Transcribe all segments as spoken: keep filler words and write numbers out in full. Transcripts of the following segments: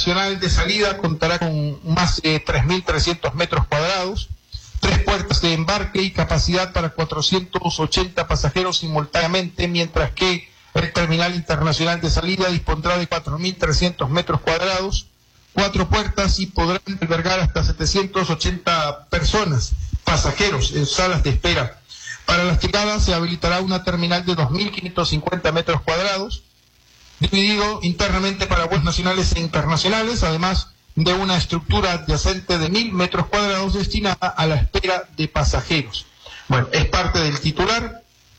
internacional de salida contará con más de tres mil trescientos metros cuadrados, tres puertas de embarque y capacidad para cuatrocientos ochenta pasajeros simultáneamente, mientras que el terminal internacional de salida dispondrá de cuatro mil trescientos metros cuadrados, cuatro puertas y podrán albergar hasta setecientas ochenta personas, pasajeros en salas de espera. Para las llegadas se habilitará una terminal de dos mil quinientos cincuenta metros cuadrados, dividido internamente para vuelos nacionales e internacionales, además de una estructura adyacente de mil metros cuadrados destinada a la espera de pasajeros. Bueno, es parte del titular,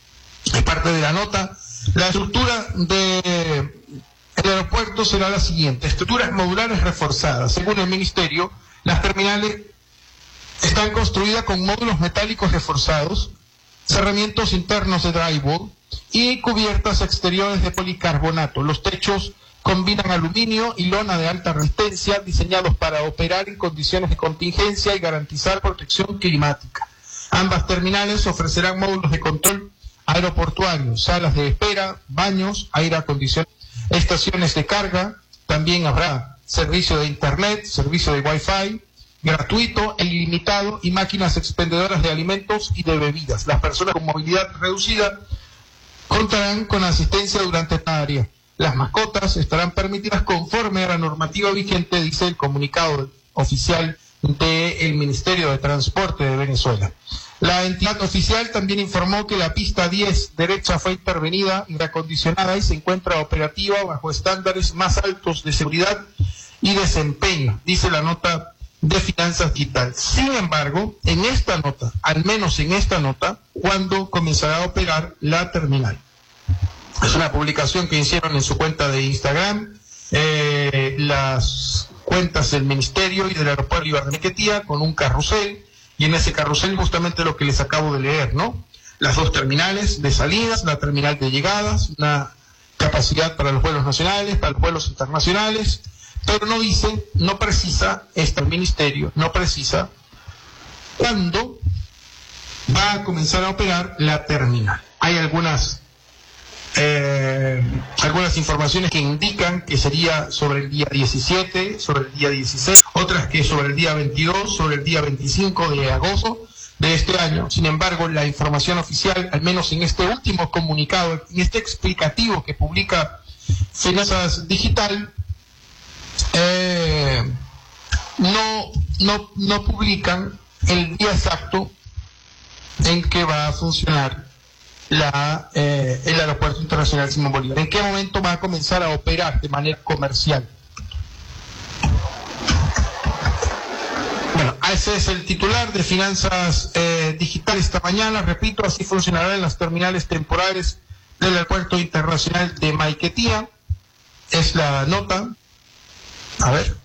es parte de la nota. La estructura del aeropuerto será la siguiente: estructuras modulares reforzadas. Según el Ministerio, las terminales están construidas con módulos metálicos reforzados, cerramientos internos de drywall y cubiertas exteriores de policarbonato. Los techos combinan aluminio y lona de alta resistencia, diseñados para operar en condiciones de contingencia y garantizar protección climática. Ambas terminales ofrecerán módulos de control aeroportuario, salas de espera, baños, aire acondicionado, estaciones de carga. También habrá servicio de internet, servicio de wifi gratuito e ilimitado y máquinas expendedoras de alimentos y de bebidas. Las personas con movilidad reducida contarán con asistencia durante esta área. Las mascotas estarán permitidas conforme a la normativa vigente, dice el comunicado oficial del Ministerio de Transporte de Venezuela. La entidad oficial también informó que la pista diez derecha fue intervenida y reacondicionada y se encuentra operativa bajo estándares más altos de seguridad y desempeño, dice la nota de Finanzas Digital. Sin embargo, en esta nota, al menos en esta nota, ¿cuándo comenzará a operar la terminal? Es una publicación que hicieron en su cuenta de Instagram, eh, las cuentas del Ministerio y del Aeropuerto Bolívar de Maiquetía, con un carrusel, y en ese carrusel justamente lo que les acabo de leer, ¿no? Las dos terminales de salidas, la terminal de llegadas, una capacidad para los vuelos nacionales, para los vuelos internacionales, pero no dice, no precisa, este Ministerio no precisa cuándo va a comenzar a operar la terminal. Hay algunas Eh, algunas informaciones que indican que sería sobre el día diecisiete, sobre el día dieciséis, otras que sobre el día veintidós, sobre el día veinticinco de agosto de este año. Sin embargo, la información oficial, al menos en este último comunicado, en este explicativo que publica Finanzas Digital, eh, no, no, no publican el día exacto en que va a funcionar La, eh, el Aeropuerto Internacional Simón Bolívar. ¿En qué momento va a comenzar a operar de manera comercial? Bueno, ese es el titular de Finanzas eh, Digital esta mañana. Repito, así funcionarán las terminales temporales del Aeropuerto Internacional de Maiquetía. Es la nota. A ver.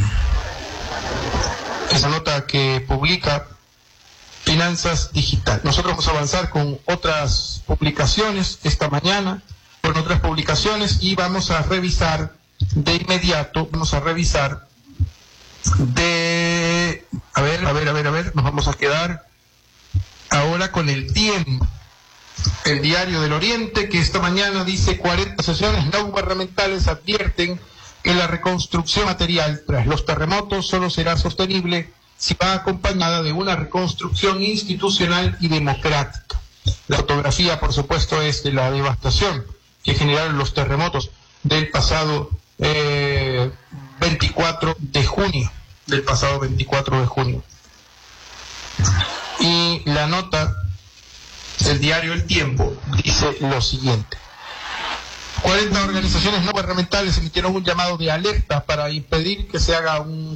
Esa nota que publica Finanzas Digital. Nosotros vamos a avanzar con otras publicaciones esta mañana, con otras publicaciones, y vamos a revisar de inmediato, vamos a revisar de, a ver, a ver, a ver, a ver, nos vamos a quedar ahora con el tiempo. El Diario del Oriente, que esta mañana dice: cuarenta asociaciones no gubernamentales advierten que la reconstrucción material tras los terremotos solo será sostenible si va acompañada de una reconstrucción institucional y democrática. La fotografía, por supuesto, es de la devastación que generaron los terremotos del pasado eh, veinticuatro de junio, del pasado veinticuatro de junio. Y la nota del diario El Tiempo dice lo siguiente: cuarenta organizaciones no gubernamentales emitieron un llamado de alerta para impedir que se haga un